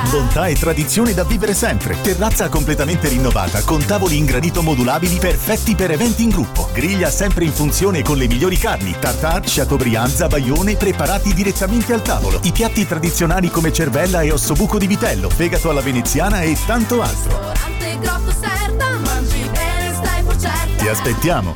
Bontà e tradizione da vivere sempre. Terrazza completamente rinnovata con tavoli in granito modulabili perfetti per eventi in gruppo. Griglia sempre in funzione con le migliori carni. Tartare, chateaubriand, zabaione preparati direttamente al tavolo. I piatti tradizionali come cervella e ossobuco di vitello, fegato alla veneziana e tanto altro. Ti aspettiamo.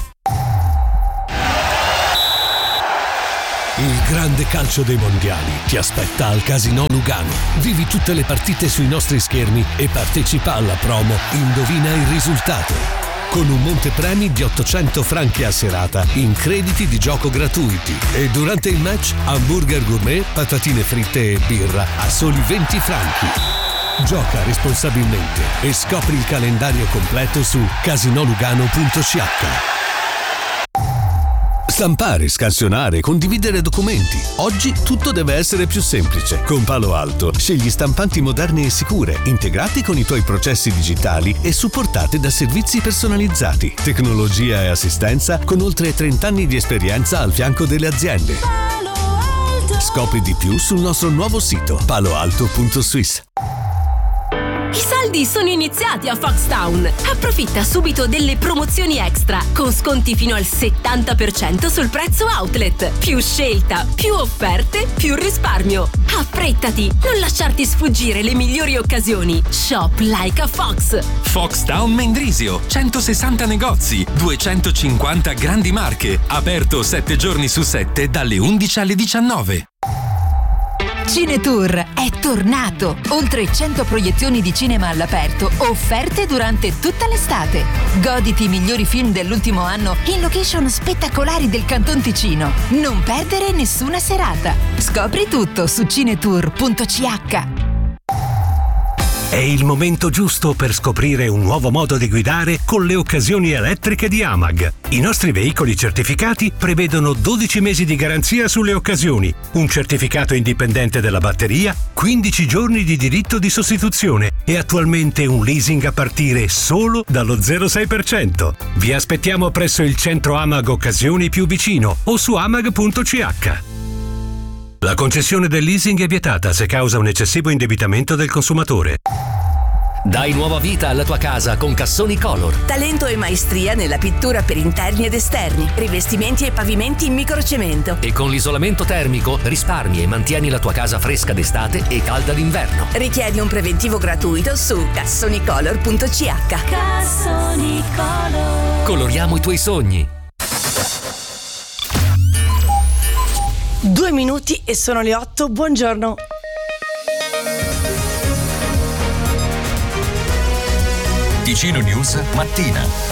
Il grande calcio dei mondiali ti aspetta al Casinò Lugano. Vivi tutte le partite sui nostri schermi e partecipa alla promo Indovina il risultato, con un montepremi di 800 franchi a serata in crediti di gioco gratuiti. E durante il match hamburger gourmet, patatine fritte e birra a soli 20 franchi. Gioca responsabilmente e scopri il calendario completo su casinolugano.ch. Stampare, scansionare, condividere documenti. Oggi tutto deve essere più semplice. Con Palo Alto scegli stampanti moderne e sicure, integrati con i tuoi processi digitali e supportate da servizi personalizzati, tecnologia e assistenza con oltre 30 anni di esperienza al fianco delle aziende. Scopri di più sul nostro nuovo sito paloalto.swiss. I saldi sono iniziati a Foxtown. Approfitta subito delle promozioni extra con sconti fino al 70% sul prezzo outlet. Più scelta, più offerte, più risparmio. Affrettati, non lasciarti sfuggire le migliori occasioni. Shop like a Fox. Foxtown Mendrisio, 160 negozi, 250 grandi marche. Aperto 7 giorni su 7 dalle 11 alle 19. Cinetour è tornato! Oltre 100 proiezioni di cinema all'aperto, offerte durante tutta l'estate. Goditi i migliori film dell'ultimo anno in location spettacolari del Canton Ticino. Non perdere nessuna serata. Scopri tutto su cinetour.ch. È il momento giusto per scoprire un nuovo modo di guidare con le occasioni elettriche di AMAG. I nostri veicoli certificati prevedono 12 mesi di garanzia sulle occasioni, un certificato indipendente della batteria, 15 giorni di diritto di sostituzione e attualmente un leasing a partire solo dallo 0,6%. Vi aspettiamo presso il centro AMAG Occasioni più vicino o su amag.ch. La concessione del leasing è vietata se causa un eccessivo indebitamento del consumatore. Dai nuova vita alla tua casa con Cassoni Color. Talento e maestria nella pittura per interni ed esterni, rivestimenti e pavimenti in microcemento. E con l'isolamento termico risparmi e mantieni la tua casa fresca d'estate e calda d'inverno. Richiedi un preventivo gratuito su cassonicolor.ch. Cassoni Color. Coloriamo i tuoi sogni. 2 minuti e sono le 8. Buongiorno. Ticino News mattina.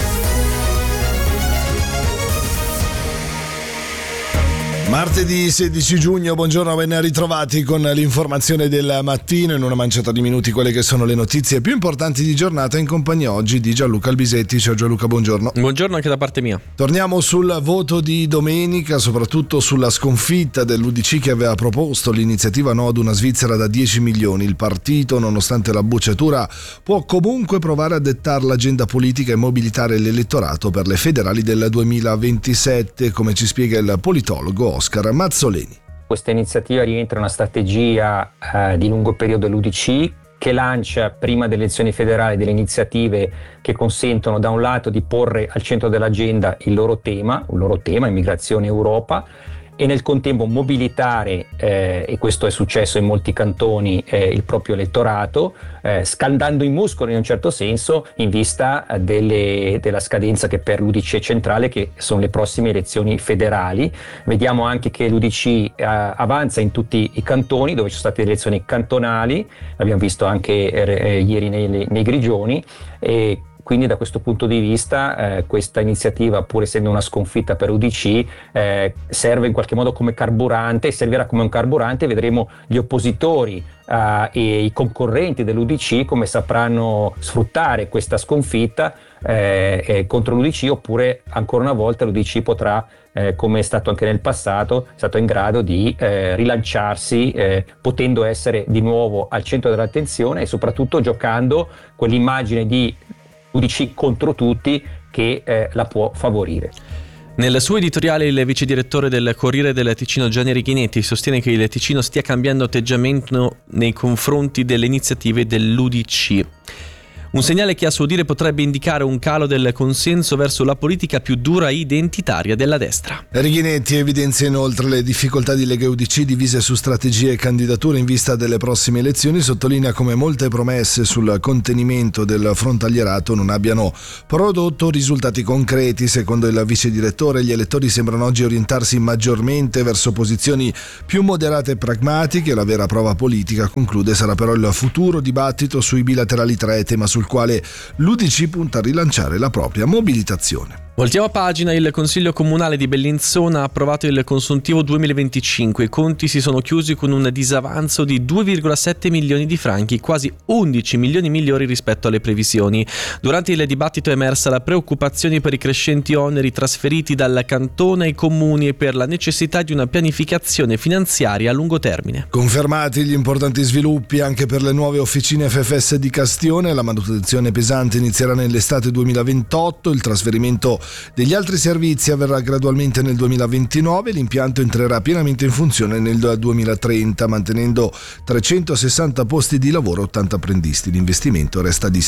Martedì 16 giugno, buongiorno, ben ritrovati con l'informazione del mattino. In una manciata di minuti quelle che sono le notizie più importanti di giornata, in compagnia oggi di Gianluca Albisetti. Ciao Gianluca, buongiorno. Buongiorno anche da parte mia. Torniamo sul voto di domenica, soprattutto sulla sconfitta dell'UDC che aveva proposto l'iniziativa No ad una Svizzera da 10 milioni. Il partito, nonostante la bocciatura, può comunque provare a dettare l'agenda politica e mobilitare l'elettorato per le federali del 2027, come ci spiega il politologo Oscar Mazzoleni. Questa iniziativa rientra in una strategia di lungo periodo dell'UDC che lancia prima delle elezioni federali delle iniziative che consentono da un lato di porre al centro dell'agenda il loro tema, immigrazione Europa, e nel contempo mobilitare, e questo è successo in molti cantoni, il proprio elettorato, scaldando i muscoli in un certo senso in vista della scadenza che per l'UDC è centrale, che sono le prossime elezioni federali. Vediamo anche che l'UDC avanza in tutti i cantoni dove ci sono state elezioni cantonali, l'abbiamo visto anche ieri nei Grigioni, e quindi da questo punto di vista questa iniziativa, pur essendo una sconfitta per UDC, serve in qualche modo come carburante, servirà come un carburante. Vedremo gli oppositori e i concorrenti dell'UDC come sapranno sfruttare questa sconfitta contro l'UDC, oppure ancora una volta l'UDC potrà, come è stato anche nel passato, è stato in grado di rilanciarsi, potendo essere di nuovo al centro dell'attenzione e soprattutto giocando quell'immagine di UDC contro tutti che la può favorire. Nel suo editoriale il vice direttore del Corriere del Ticino Gianni Righinetti sostiene che il Ticino stia cambiando atteggiamento nei confronti delle iniziative dell'UDC. Un segnale che a suo dire potrebbe indicare un calo del consenso verso la politica più dura e identitaria della destra. Righinetti evidenzia inoltre le difficoltà di Lega e UDC divise su strategie e candidature in vista delle prossime elezioni, sottolinea come molte promesse sul contenimento del frontalierato non abbiano prodotto risultati concreti. Secondo il vice direttore, gli elettori sembrano oggi orientarsi maggiormente verso posizioni più moderate e pragmatiche. La vera prova politica, conclude, sarà però il futuro dibattito sui bilaterali 3, tema sul quale l'UDC punta a rilanciare la propria mobilitazione. Voltiamo pagina. Il Consiglio Comunale di Bellinzona ha approvato il consuntivo 2025. I conti si sono chiusi con un disavanzo di 2,7 milioni di franchi, quasi 11 milioni migliori rispetto alle previsioni. Durante il dibattito è emersa la preoccupazione per i crescenti oneri trasferiti dal cantone ai comuni e per la necessità di una pianificazione finanziaria a lungo termine. Confermati gli importanti sviluppi anche per le nuove officine FFS di Castione. La manutenzione pesante inizierà nell'estate 2028, il trasferimento degli altri servizi avverrà gradualmente nel 2029, l'impianto entrerà pienamente in funzione nel 2030, mantenendo 360 posti di lavoro e 80 apprendisti. L'investimento resta di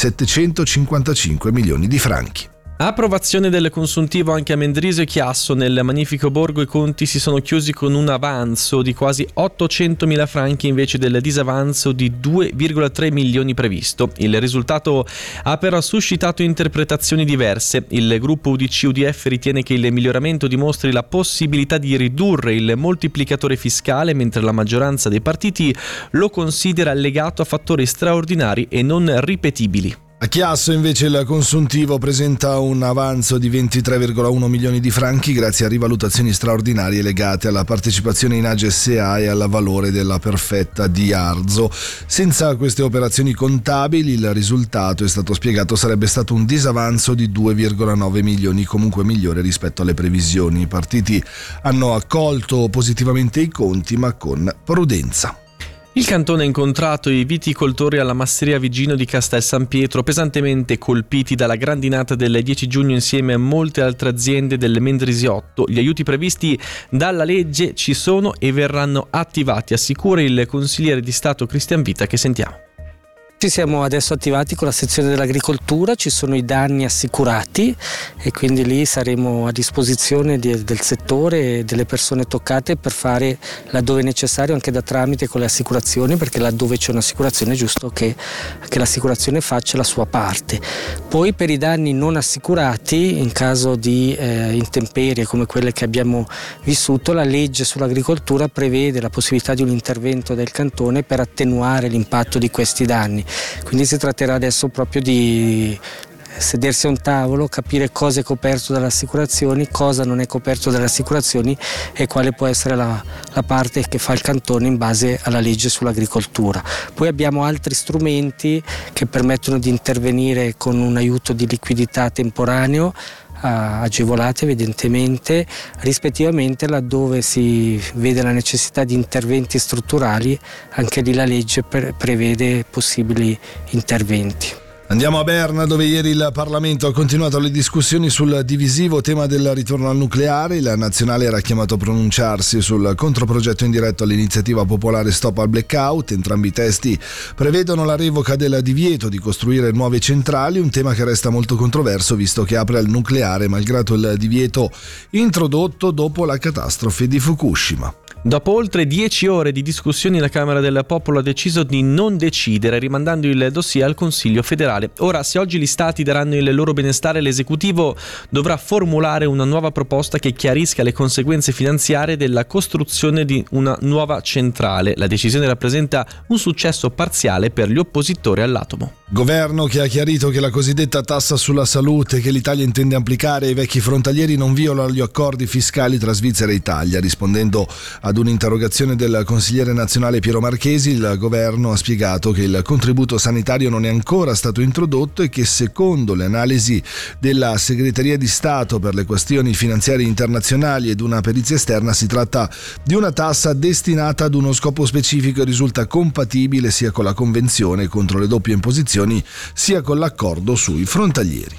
755 milioni di franchi. Approvazione del consuntivo anche a Mendrisio e Chiasso. Nel magnifico borgo i conti si sono chiusi con un avanzo di quasi 800.000 franchi invece del disavanzo di 2,3 milioni previsto. Il risultato ha però suscitato interpretazioni diverse. Il gruppo UDC-UDF ritiene che il miglioramento dimostri la possibilità di ridurre il moltiplicatore fiscale, mentre la maggioranza dei partiti lo considera legato a fattori straordinari e non ripetibili. A Chiasso invece il consuntivo presenta un avanzo di 23,1 milioni di franchi grazie a rivalutazioni straordinarie legate alla partecipazione in AGE SEA e al valore della perfetta di Arzo. Senza queste operazioni contabili il risultato, è stato spiegato, sarebbe stato un disavanzo di 2,9 milioni, comunque migliore rispetto alle previsioni. I partiti hanno accolto positivamente i conti, ma con prudenza. Il cantone ha incontrato i viticoltori alla masseria Vigino di Castel San Pietro, pesantemente colpiti dalla grandinata del 10 giugno insieme a molte altre aziende del Mendrisiotto. Gli aiuti previsti dalla legge ci sono e verranno attivati, assicura il consigliere di Stato Cristian Vita, che sentiamo. Ci siamo adesso attivati con la sezione dell'agricoltura, ci sono i danni assicurati e quindi lì saremo a disposizione del settore e delle persone toccate per fare laddove necessario anche da tramite con le assicurazioni, perché laddove c'è un'assicurazione è giusto che l'assicurazione faccia la sua parte. Poi per i danni non assicurati, in caso di intemperie come quelle che abbiamo vissuto, la legge sull'agricoltura prevede la possibilità di un intervento del cantone per attenuare l'impatto di questi danni. Quindi si tratterà adesso proprio di sedersi a un tavolo, capire cosa è coperto dalle assicurazioni, cosa non è coperto dalle assicurazioni e quale può essere la parte che fa il cantone in base alla legge sull'agricoltura. Poi abbiamo altri strumenti che permettono di intervenire con un aiuto di liquidità temporaneo, agevolati evidentemente, rispettivamente laddove si vede la necessità di interventi strutturali, anche lì la legge prevede possibili interventi. Andiamo a Berna, dove ieri il Parlamento ha continuato le discussioni sul divisivo tema del ritorno al nucleare. Il nazionale era chiamato a pronunciarsi sul controprogetto indiretto all'iniziativa popolare Stop al Blackout. Entrambi i testi prevedono la revoca del divieto di costruire nuove centrali, un tema che resta molto controverso visto che apre al nucleare malgrado il divieto introdotto dopo la catastrofe di Fukushima. Dopo oltre 10 ore di discussioni, la Camera del Popolo ha deciso di non decidere, rimandando il dossier al Consiglio federale. Ora, se oggi gli stati daranno il loro benestare, l'esecutivo dovrà formulare una nuova proposta che chiarisca le conseguenze finanziarie della costruzione di una nuova centrale. La decisione rappresenta un successo parziale per gli oppositori all'atomo. Governo che ha chiarito che la cosiddetta tassa sulla salute che l'Italia intende applicare ai vecchi frontalieri non viola gli accordi fiscali tra Svizzera e Italia. Rispondendo ad un'interrogazione del consigliere nazionale Piero Marchesi, il governo ha spiegato che il contributo sanitario non è ancora stato introdotto e che secondo le analisi della Segreteria di Stato per le questioni finanziarie internazionali ed una perizia esterna si tratta di una tassa destinata ad uno scopo specifico e risulta compatibile sia con la Convenzione contro le doppie imposizioni sia con l'accordo sui frontalieri.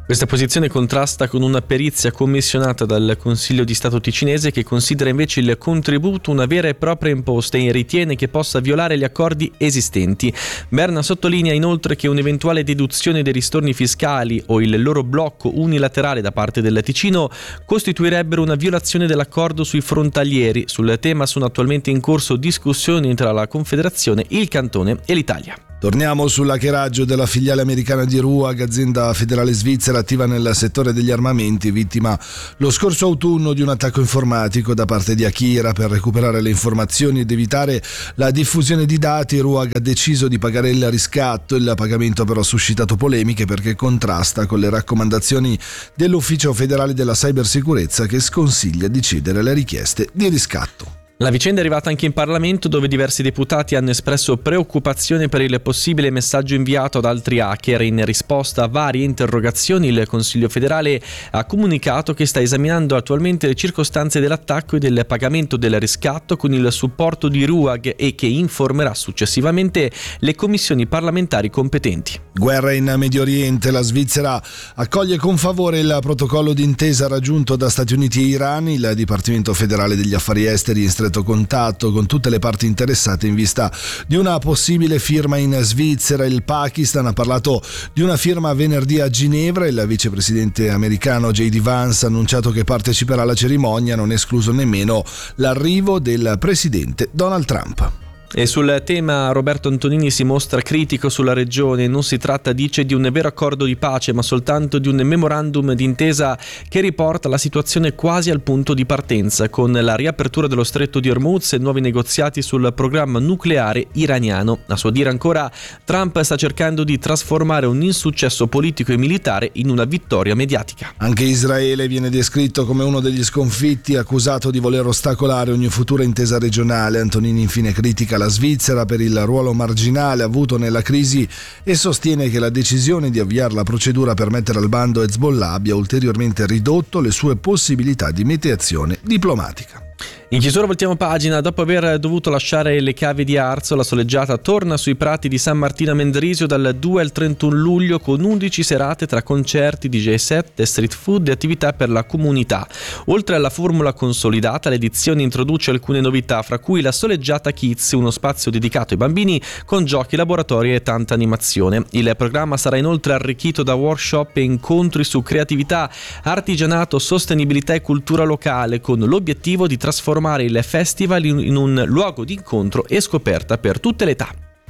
Questa posizione contrasta con una perizia commissionata dal Consiglio di Stato ticinese che considera invece il contributo una vera e propria imposta e ritiene che possa violare gli accordi esistenti. Berna sottolinea inoltre che un'eventuale deduzione dei ristorni fiscali o il loro blocco unilaterale da parte del Ticino costituirebbero una violazione dell'accordo sui frontalieri. Sul tema sono attualmente in corso discussioni tra la Confederazione, il Cantone e l'Italia. Torniamo sull'hackeraggio della filiale americana di RUAG, azienda federale svizzera attiva nel settore degli armamenti, vittima lo scorso autunno di un attacco informatico da parte di Akira. Per recuperare le informazioni ed evitare la diffusione di dati, RUAG ha deciso di pagare il riscatto. Il pagamento però ha suscitato polemiche perché contrasta con le raccomandazioni dell'Ufficio federale della cybersicurezza, che sconsiglia di cedere alle richieste di riscatto. La vicenda è arrivata anche in Parlamento, dove diversi deputati hanno espresso preoccupazione per il possibile messaggio inviato ad altri hacker. In risposta a varie interrogazioni, il Consiglio federale ha comunicato che sta esaminando attualmente le circostanze dell'attacco e del pagamento del riscatto con il supporto di RUAG e che informerà successivamente le commissioni parlamentari competenti. Guerra in Medio Oriente. La Svizzera accoglie con favore il protocollo d'intesa raggiunto da Stati Uniti e Iran. Il Dipartimento federale degli affari esteri in stretto contatto con tutte le parti interessate in vista di una possibile firma in Svizzera. Il Pakistan ha parlato di una firma venerdì a Ginevra. Il vicepresidente americano J.D. Vance ha annunciato che parteciperà alla cerimonia, non è escluso nemmeno l'arrivo del presidente Donald Trump. E sul tema Roberto Antonini si mostra critico sulla regione. Non si tratta, dice, di un vero accordo di pace, ma soltanto di un memorandum d'intesa che riporta la situazione quasi al punto di partenza, con la riapertura dello stretto di Hormuz e nuovi negoziati sul programma nucleare iraniano. A suo dire ancora, Trump sta cercando di trasformare un insuccesso politico e militare in una vittoria mediatica. Anche Israele viene descritto come uno degli sconfitti, accusato di voler ostacolare ogni futura intesa regionale. Antonini infine critica la Svizzera per il ruolo marginale avuto nella crisi e sostiene che la decisione di avviare la procedura per mettere al bando Hezbollah abbia ulteriormente ridotto le sue possibilità di mediazione diplomatica. In chiusura voltiamo pagina. Dopo aver dovuto lasciare le cavi di Arzo, la soleggiata torna sui prati di San Martino a Mendrisio dal 2 al 31 luglio con 11 serate tra concerti, DJ set, street food e attività per la comunità. Oltre alla formula consolidata, l'edizione introduce alcune novità, fra cui la soleggiata Kids, uno spazio dedicato ai bambini con giochi, laboratori e tanta animazione. Il programma sarà inoltre arricchito da workshop e incontri su creatività, artigianato, sostenibilità e cultura locale, con l'obiettivo di trasformare il festival in un luogo di incontro e scoperta per tutte le età.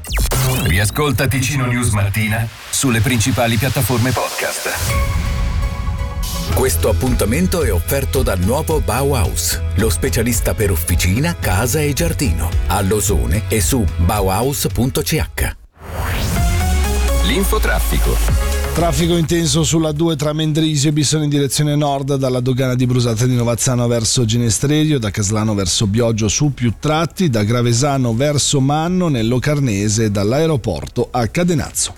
Riascolta Ticino News Mattina sulle principali piattaforme podcast. Questo appuntamento è offerto dal nuovo Bauhaus, lo specialista per officina, casa e giardino, a Losone e su bauhaus.ch. L'infotraffico. Traffico intenso sulla 2 tra Mendrisio e Bissone in direzione nord, dalla dogana di Brusate di Novazzano verso Ginestrerio, da Caslano verso Bioggio su più tratti, da Gravesano verso Manno nel Locarnese e dall'aeroporto a Cadenazzo.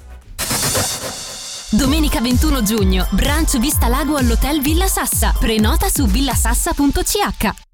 Domenica 21 giugno, brunch Vista Lago all'Hotel Villa Sassa. Prenota su villasassa.ch.